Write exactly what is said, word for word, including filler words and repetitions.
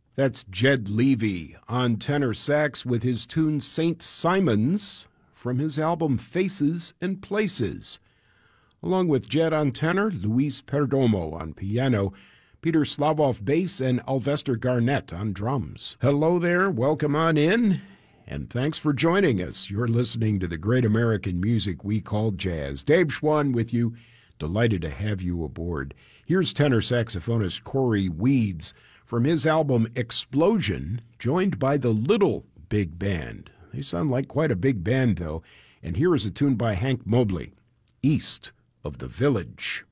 That's Jed Levy on tenor sax with his tune Saint Simon's from his album Faces and Places. Along with Jed on tenor, Luis Perdomo on piano, Peter Slavoff bass, and Alvester Garnett on drums. Hello there, welcome on in, and thanks for joining us. You're listening to the great American music we call jazz. Dave Schwann with you, delighted to have you aboard. Here's tenor saxophonist Corey Weeds from his album Explosion, joined by the Little Big Band. They sound like quite a big band, though. And here is a tune by Hank Mobley, East of the Village.